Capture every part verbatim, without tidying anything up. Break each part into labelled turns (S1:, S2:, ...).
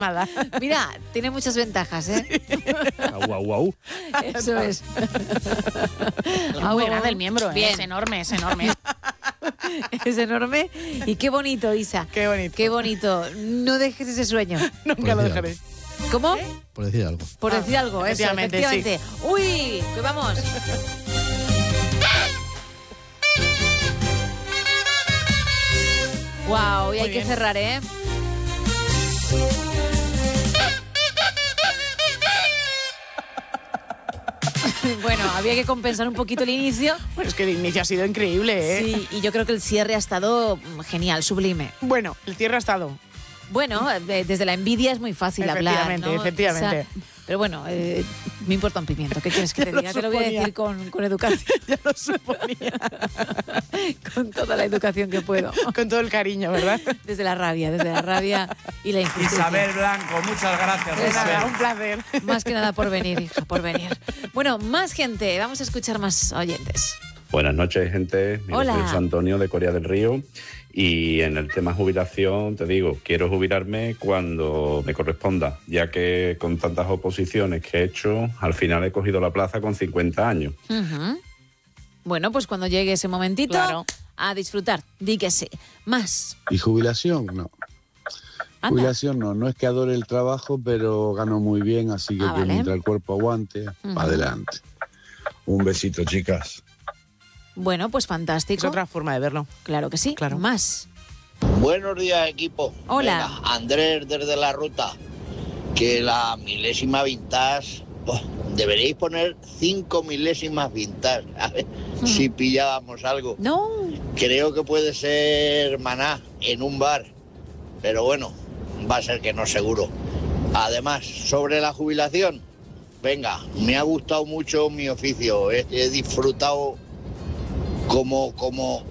S1: Nada.
S2: Mira, tiene muchas ventajas, ¿eh?
S3: Guau, guau, guau.
S2: Eso es.
S1: Es muy grande el miembro, ¿eh?
S2: Bien.
S1: Es enorme, es enorme.
S2: Es enorme. Y qué bonito, Isa.
S1: Qué bonito.
S2: Qué bonito. No dejes ese sueño.
S1: Nunca lo dejaré.
S2: ¿Cómo?
S4: Por decir algo.
S2: Por decir algo, eso,
S1: efectivamente,
S2: efectivamente. ¡Uy! Que vamos. Wow, y hay
S1: Muy
S2: que
S1: bien.
S2: cerrar, ¿eh? Bueno, había que compensar un poquito el inicio.
S1: Bueno, es que el inicio ha sido increíble, ¿eh?
S2: Sí, y yo creo que el cierre ha estado genial, sublime.
S1: Bueno, el cierre ha estado.
S2: Bueno, de- desde la envidia es muy fácil hablar,
S1: Efectivamente,
S2: ¿no?
S1: efectivamente.
S2: O sea, pero bueno, eh, me importa un pimiento. ¿Qué quieres que
S1: Ya
S2: te
S1: lo
S2: diga? Te lo voy a
S1: suponía.
S2: decir con, con educación.
S1: Ya lo suponía.
S2: Con toda la educación que puedo.
S1: Con todo el cariño, ¿verdad?
S2: Desde la rabia, desde la rabia y la injusticia.
S5: Isabel Blanco, muchas gracias.
S2: Pues
S1: Nada,
S5: Isabel.
S1: un placer.
S2: Más que nada por venir, hija, por venir. Bueno, más gente. Vamos a escuchar más oyentes.
S6: Buenas noches, gente. Mira,
S2: Hola.
S6: soy José Antonio de Corea del Río y en el tema jubilación te digo, quiero jubilarme cuando me corresponda, ya que con tantas oposiciones que he hecho, al final he cogido la plaza con cincuenta años.
S2: Ujú. Bueno, pues cuando llegue ese momentito,
S1: Claro.
S2: a disfrutar. Di que sí. Más.
S4: ¿Y jubilación? No.
S2: Anda.
S4: Jubilación no. No es que adore el trabajo, pero gano muy bien, así que,
S2: Ah,
S4: que
S2: vale.
S4: mientras el cuerpo aguante,
S2: Ujú.
S4: adelante. Un besito, chicas.
S2: Bueno, pues fantástico.
S1: Es otra forma de verlo.
S2: Claro que sí.
S1: Claro.
S2: Más.
S7: Buenos días, equipo.
S2: Hola.
S7: Venga, Andrés desde la ruta. Que la milésima vintage, oh, deberíais poner cinco milésimas vintage. A ver
S2: Mm.
S7: si pillábamos algo.
S2: No.
S7: Creo que puede ser maná en un bar, pero bueno, va a ser que no seguro. Además, sobre la jubilación, venga, me ha gustado mucho mi oficio. He, he disfrutado como, como,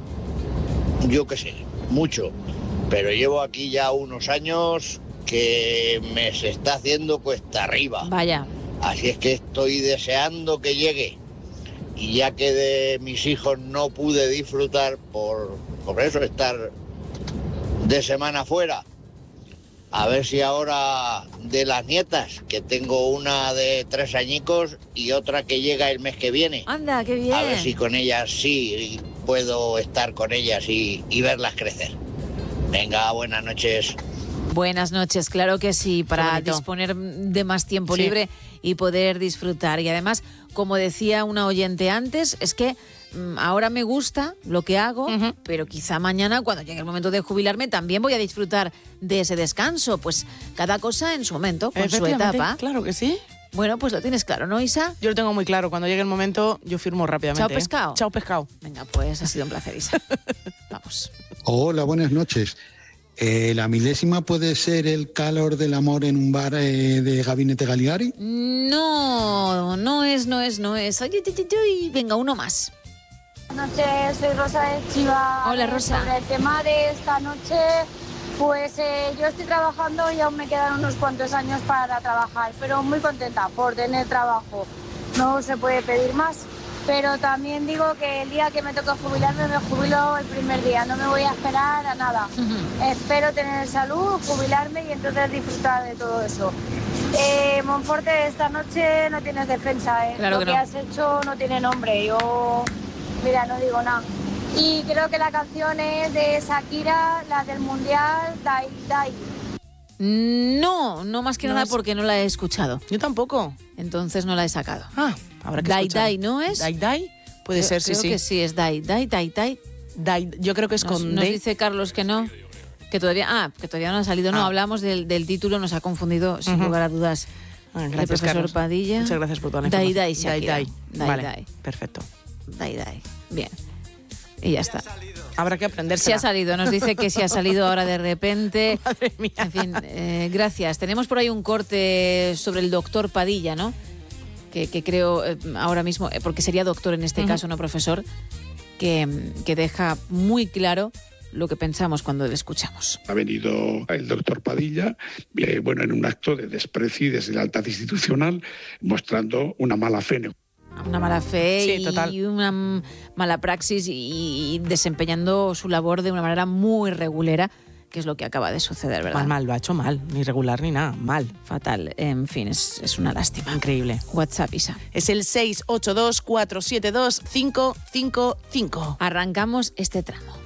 S7: yo qué sé, mucho. Pero llevo aquí ya unos años que me se está haciendo cuesta arriba.
S2: Vaya.
S7: Así es que estoy deseando que llegue. Y ya que de mis hijos no pude disfrutar por, por eso, estar de semana fuera, a ver si ahora de las nietas, que tengo una de tres añicos y otra que llega el mes que viene,
S2: Anda, qué bien.
S7: a ver si con ellas sí puedo estar con ellas y, y verlas crecer. Venga, buenas noches.
S2: Buenas noches, claro que sí, para
S1: bonito.
S2: disponer de más tiempo
S1: Sí.
S2: libre y poder disfrutar. Y además, como decía una oyente antes, es que mm, ahora me gusta lo que hago,
S1: Ujú.
S2: pero quizá mañana, cuando llegue el momento de jubilarme, también voy a disfrutar de ese descanso. Pues cada cosa en su momento, con su
S1: Efectivamente,
S2: etapa.
S1: Claro que sí.
S2: Bueno, pues lo tienes claro, ¿no, Isa?
S1: Yo lo tengo muy claro. Cuando llegue el momento, yo firmo rápidamente.
S2: Chao,
S1: ¿eh?
S2: pescado.
S1: Chao, pescado.
S2: Venga, pues ha sido un placer, Isa. Vamos.
S8: Hola, buenas noches. Eh, ¿La milésima puede ser el calor del amor en un bar eh, de Gabinete Galigari?
S2: No, no es, no es, no es. Ay, ay, ay, ay. Venga, uno más.
S9: Buenas noches, soy Rosa de Chiva.
S2: Hola, Rosa.
S9: Sobre el tema de esta noche, pues eh, yo estoy trabajando y aún me quedan unos cuantos años para trabajar, pero muy contenta por tener trabajo. No se puede pedir más, pero también digo que el día que me toque jubilarme, me jubilo el primer día, no me voy a esperar a nada. Espero tener salud, jubilarme y entonces disfrutar de todo eso. Eh, Monforte, esta noche no tienes defensa, ¿eh?
S2: Claro
S9: Lo
S2: que
S9: que
S2: no.
S9: has hecho no tiene nombre. Yo, mira, no digo nada. Y creo que la canción es de Shakira, la del Mundial, Dai Dai.
S2: No, no más que
S1: No
S2: nada
S1: es-
S2: porque no la he escuchado.
S1: Yo tampoco.
S2: Entonces no la he sacado.
S1: Ah, habrá que
S2: Dai
S1: escuchar.
S2: Dai, ¿no es?
S1: Dai Dai. Puede
S2: Creo-
S1: ser, sí,
S2: creo
S1: sí.
S2: que sí, es Dai, Dai, Dai, Dai.
S1: Dai- yo creo que es
S2: Nos,
S1: con
S2: nos
S1: D.
S2: dice Carlos que no, que todavía, ah, que todavía no ha salido. No,
S1: Ah.
S2: hablamos del, del título, nos ha confundido sin
S1: Ujú.
S2: lugar a dudas.
S1: Ah,
S2: el
S1: gracias,
S2: profesor
S1: Carlos.
S2: Padilla.
S1: Muchas gracias por toda la
S2: Dai,
S1: información.
S2: Dai, Shakira.
S1: Dai, Dai.
S2: Dai,
S1: Vale,
S2: Dai.
S1: perfecto.
S2: Dai, Dai. Bien. Y ya está.
S1: Habrá que aprenderse.
S2: Se ha salido, nos dice que se ha salido ahora de repente.
S1: Madre mía.
S2: En fin, eh, gracias. Tenemos por ahí un corte sobre el doctor Padilla, ¿no? Que, que creo eh, ahora mismo, eh, porque sería doctor en este
S1: Ujú.
S2: caso, no profesor, que, que deja muy claro lo que pensamos cuando le escuchamos.
S10: Ha venido el doctor Padilla, eh, bueno, en un acto de desprecio y deslealtad institucional, mostrando una mala fe.
S2: Una mala fe
S1: Sí,
S2: y
S1: total.
S2: una mm, mala praxis y, y desempeñando su labor de una manera muy regulera, que es lo que acaba de suceder, ¿verdad?
S1: Mal, mal, lo ha hecho mal, ni regular ni nada, mal.
S2: Fatal, en fin, es, es una lástima.
S1: Increíble.
S2: WhatsApp, Isa.
S1: Es el seis ocho dos, cuatro siete dos, cinco cinco cinco.
S2: Arrancamos este tramo.